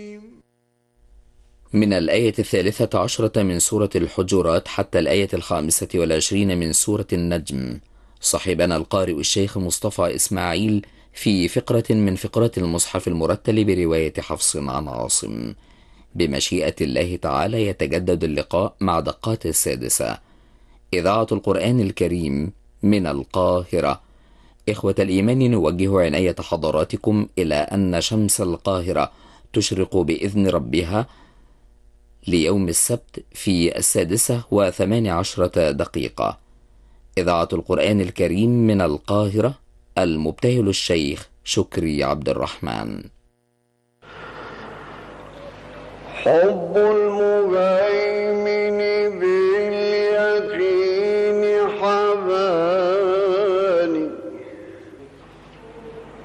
من الآية 13 من سورة الحجرات حتى الآية 25 من سورة النجم. صاحبنا القارئ الشيخ مصطفى إسماعيل في فقرة من فقرات المصحف المرتل برواية حفص عن عاصم. بمشيئة الله تعالى يتجدد اللقاء مع دقات السادسة. إذاعة القرآن الكريم من القاهرة. إخوة الإيمان، نوجه عناية حضراتكم إلى أن شمس القاهرة تشرق بإذن ربها ليوم السبت في 6:18 إذاعة القرآن الكريم من القاهرة. المبتهل الشيخ شكري عبد الرحمن. حب المهيمن